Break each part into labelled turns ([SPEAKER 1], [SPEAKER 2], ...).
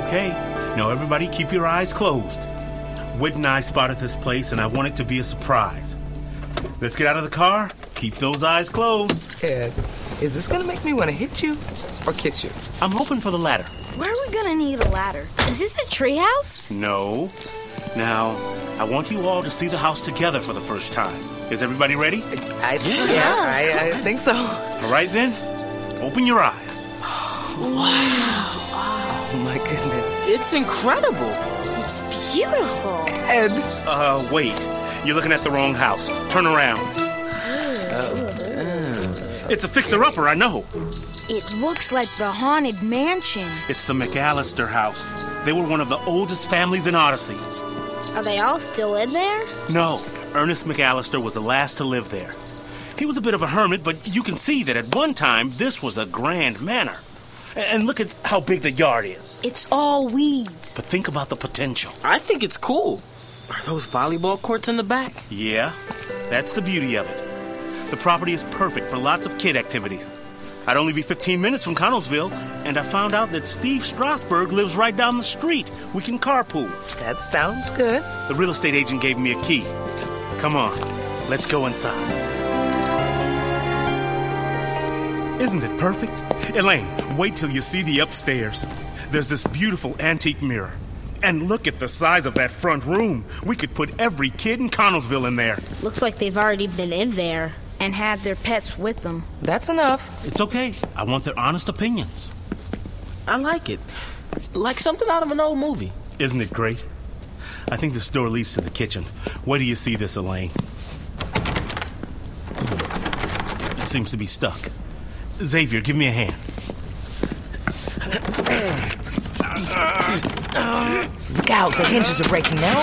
[SPEAKER 1] Okay, now everybody keep your eyes closed. Whit and I spotted this place, and I want it to be a surprise. Let's get out of the car. Keep those eyes closed.
[SPEAKER 2] Ed, is this gonna make me want to hit you or kiss you?
[SPEAKER 1] I'm hoping for the latter.
[SPEAKER 3] Where are we gonna need a ladder? Is this a treehouse?
[SPEAKER 1] No. Now, I want you all to see the house together for the first time. Is everybody ready?
[SPEAKER 2] I think so.
[SPEAKER 1] All right, then. Open your eyes.
[SPEAKER 2] Wow. Oh, my goodness.
[SPEAKER 4] It's incredible.
[SPEAKER 3] It's beautiful.
[SPEAKER 2] Ed.
[SPEAKER 1] Wait. You're looking at the wrong house. Turn around. It's a fixer-upper, I know.
[SPEAKER 3] It looks like the Haunted Mansion.
[SPEAKER 1] It's the McAllister house. They were one of the oldest families in Odyssey.
[SPEAKER 3] Are they all still in there?
[SPEAKER 1] No. Ernest McAllister was the last to live there. He was a bit of a hermit, but you can see that at one time, this was a grand manor. And look at how big the yard is.
[SPEAKER 3] It's all weeds.
[SPEAKER 1] But think about the potential.
[SPEAKER 4] I think it's cool. Are those volleyball courts in the back?
[SPEAKER 1] Yeah, that's the beauty of it. The property is perfect for lots of kid activities. I'd only be 15 minutes from Connellsville, and I found out that Steve Strasberg lives right down the street. We can carpool.
[SPEAKER 2] That sounds good.
[SPEAKER 1] The real estate agent gave me a key. Come on, let's go inside. Isn't it perfect? Elaine, wait till you see the upstairs. There's this beautiful antique mirror. And look at the size of that front room. We could put every kid in Connellsville in there.
[SPEAKER 3] Looks like they've already been in there and had their pets with them.
[SPEAKER 2] That's enough.
[SPEAKER 1] It's okay. I want their honest opinions.
[SPEAKER 4] I like it. Like something out of an old movie.
[SPEAKER 1] Isn't it great? I think this door leads to the kitchen. Where do you see this, Elaine? It seems to be stuck. Xavier, give me a hand.
[SPEAKER 2] Look out, the hinges are breaking now.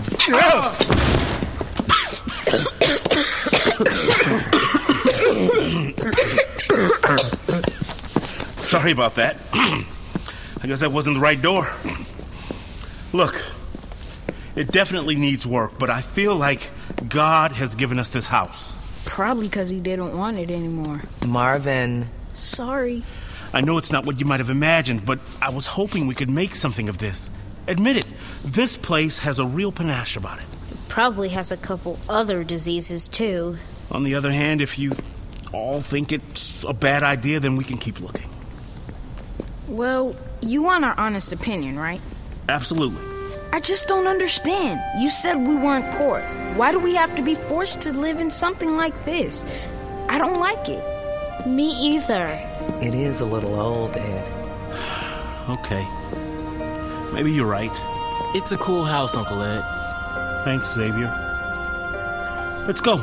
[SPEAKER 1] Sorry about that. I guess that wasn't the right door. Look, it definitely needs work, but I feel like God has given us this house.
[SPEAKER 3] Probably because he didn't want it anymore.
[SPEAKER 2] Marvin.
[SPEAKER 3] Sorry.
[SPEAKER 1] I know it's not what you might have imagined, but I was hoping we could make something of this. Admit it, this place has a real panache about it.
[SPEAKER 3] It probably has a couple other diseases, too.
[SPEAKER 1] On the other hand, if you all think it's a bad idea, then we can keep looking.
[SPEAKER 3] Well, you want our honest opinion, right?
[SPEAKER 1] Absolutely.
[SPEAKER 3] I just don't understand. You said we weren't poor. Why do we have to be forced to live in something like this? I don't like it. Me either.
[SPEAKER 2] It is a little old, Ed.
[SPEAKER 1] Okay. Maybe you're right.
[SPEAKER 4] It's a cool house, Uncle Ed.
[SPEAKER 1] Thanks, Xavier. Let's go.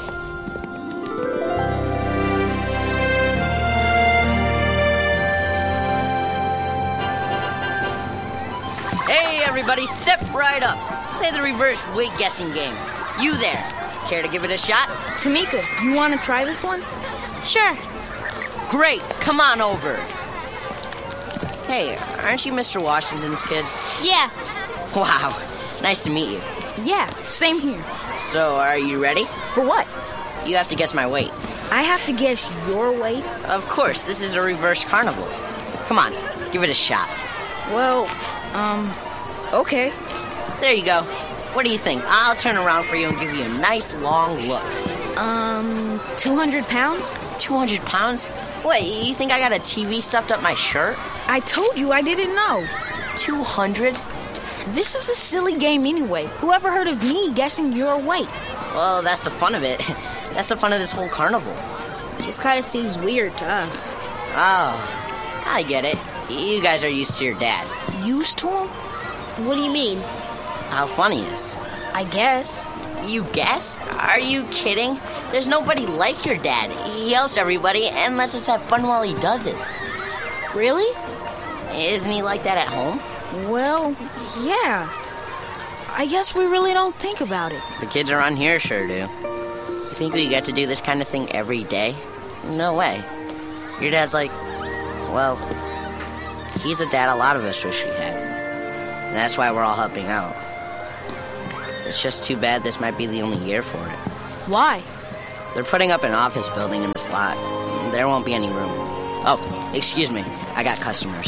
[SPEAKER 5] Hey, everybody, step right up. Play the reverse weight guessing game. You there. Care to give it a shot?
[SPEAKER 3] Tamika, you want to try this one? Sure.
[SPEAKER 5] Great. Come on over. Hey, aren't you Mr. Washington's kids?
[SPEAKER 3] Yeah.
[SPEAKER 5] Wow. Nice to meet you.
[SPEAKER 3] Yeah, same here.
[SPEAKER 5] So, are you ready?
[SPEAKER 3] For what?
[SPEAKER 5] You have to guess my weight.
[SPEAKER 3] I have to guess your weight?
[SPEAKER 5] Of course, this is a reverse carnival. Come on, give it a shot.
[SPEAKER 3] Well, okay.
[SPEAKER 5] There you go. What do you think? I'll turn around for you and give you a nice long look.
[SPEAKER 3] 200 pounds?
[SPEAKER 5] 200 pounds? What, you think I got a TV stuffed up my shirt?
[SPEAKER 3] I told you I didn't know.
[SPEAKER 5] 200?
[SPEAKER 3] This is a silly game anyway. Who ever heard of me guessing your weight?
[SPEAKER 5] Well, that's the fun of it. That's the fun of this whole carnival.
[SPEAKER 3] Just kind of seems weird to us.
[SPEAKER 5] Oh, I get it. You guys are used to your dad.
[SPEAKER 3] Used to him? What do you mean?
[SPEAKER 5] How fun he is.
[SPEAKER 3] I guess.
[SPEAKER 5] You guess? Are you kidding? There's nobody like your dad. He helps everybody and lets us have fun while he does it.
[SPEAKER 3] Really?
[SPEAKER 5] Isn't he like that at home?
[SPEAKER 3] Well, yeah. I guess we really don't think about it.
[SPEAKER 5] The kids around here sure do. You think we get to do this kind of thing every day? No way. Your dad's like, well, he's a dad a lot of us wish we had. And that's why we're all helping out. It's just too bad this might be the only year for it.
[SPEAKER 3] Why?
[SPEAKER 5] They're putting up an office building in this lot. There won't be any room. Oh, excuse me. I got customers.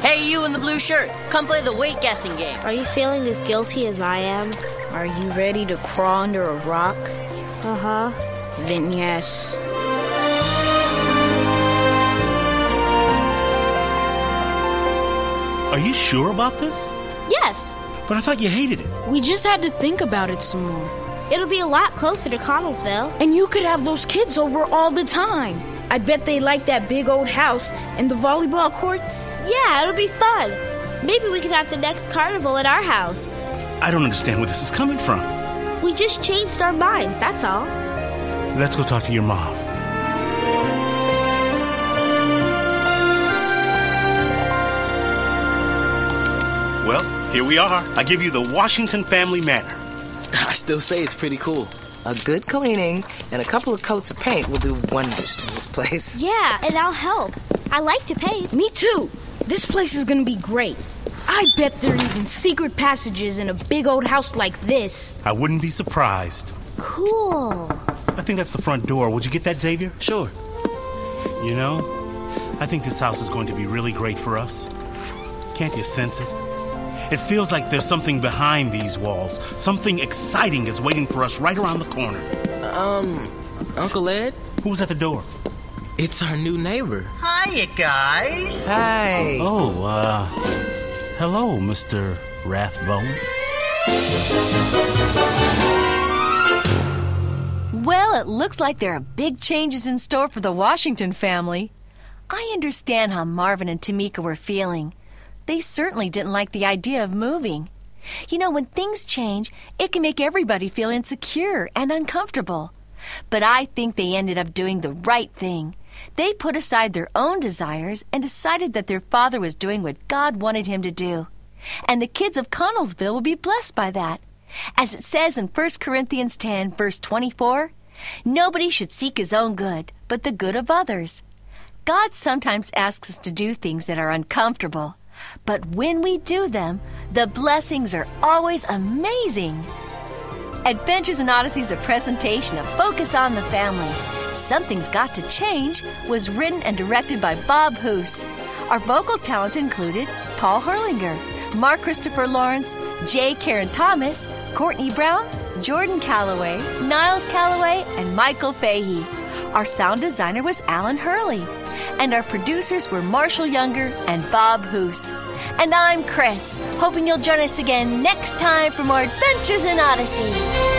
[SPEAKER 5] Hey, you in the blue shirt, come play the weight guessing game.
[SPEAKER 6] Are you feeling as guilty as I am?
[SPEAKER 3] Are you ready to crawl under a rock?
[SPEAKER 6] Uh-huh.
[SPEAKER 3] Then yes.
[SPEAKER 1] Are you sure about this?
[SPEAKER 6] Yes.
[SPEAKER 1] But I thought you hated it.
[SPEAKER 3] We just had to think about it some more.
[SPEAKER 6] It'll be a lot closer to Connellsville.
[SPEAKER 3] And you could have those kids over all the time. I bet they like that big old house and the volleyball courts.
[SPEAKER 6] Yeah, it'll be fun. Maybe we could have the next carnival at our house.
[SPEAKER 1] I don't understand where this is coming from.
[SPEAKER 6] We just changed our minds, that's all.
[SPEAKER 1] Let's go talk to your mom. Well, here we are. I give you the Washington Family Manor.
[SPEAKER 4] I still say it's pretty cool.
[SPEAKER 2] A good cleaning and a couple of coats of paint will do wonders to this place.
[SPEAKER 6] Yeah, and I'll help. I like to paint.
[SPEAKER 3] Me too. This place is gonna be great. I bet there are even secret passages in a big old house like this.
[SPEAKER 1] I wouldn't be surprised.
[SPEAKER 6] Cool.
[SPEAKER 1] I think that's the front door. Would you get that, Xavier?
[SPEAKER 4] Sure.
[SPEAKER 1] You know, I think this house is going to be really great for us. Can't you sense it? It feels like there's something behind these walls. Something exciting is waiting for us right around the corner.
[SPEAKER 4] Uncle Ed?
[SPEAKER 1] Who was at the door?
[SPEAKER 4] It's our new neighbor.
[SPEAKER 7] Hiya, guys.
[SPEAKER 2] Hi.
[SPEAKER 1] Oh, hello, Mr. Rathbone.
[SPEAKER 8] Well, it looks like there are big changes in store for the Washington family. I understand how Marvin and Tamika were feeling. They certainly didn't like the idea of moving. You know, when things change, it can make everybody feel insecure and uncomfortable. But I think they ended up doing the right thing. They put aside their own desires and decided that their father was doing what God wanted him to do. And the kids of Connellsville will be blessed by that. As it says in 1 Corinthians 10, verse 24, nobody should seek his own good, but the good of others. God sometimes asks us to do things that are uncomfortable. But when we do them, the blessings are always amazing. Adventures in Odyssey is a presentation of Focus on the Family. Something's Got to Change was written and directed by Bob Hoose. Our vocal talent included Paul Herlinger, Mark Christopher Lawrence, J. Karen Thomas, Courtney Brown, Jordan Calloway, Niles Calloway, and Michael Fahey. Our sound designer was Alan Hurley. And our producers were Marshall Younger and Bob Hoose. And I'm Chris, hoping you'll join us again next time for more Adventures in Odyssey.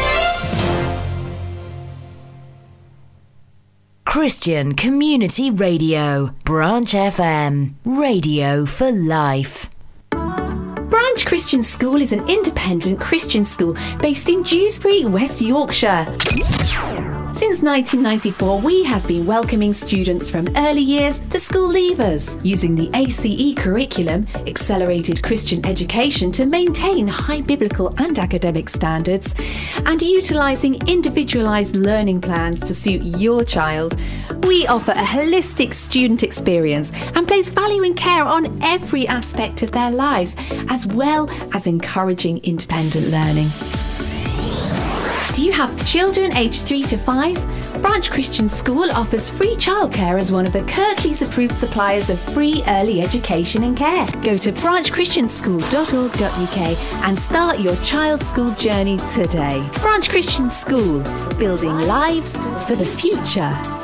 [SPEAKER 9] Christian Community Radio, Branch FM, radio for life.
[SPEAKER 10] Branch Christian School is an independent Christian school based in Dewsbury, West Yorkshire. Since 1994, we have been welcoming students from early years to school leavers, using the ACE curriculum, Accelerated Christian Education, to maintain high biblical and academic standards, and utilising individualised learning plans to suit your child. We offer a holistic student experience and place value and care on every aspect of their lives, as well as encouraging independent learning. Do you have children aged 3 to 5? Branch Christian School offers free childcare as one of the Kirklees approved suppliers of free early education and care. Go to branchchristianschool.org.uk and start your child's school journey today. Branch Christian School, building lives for the future.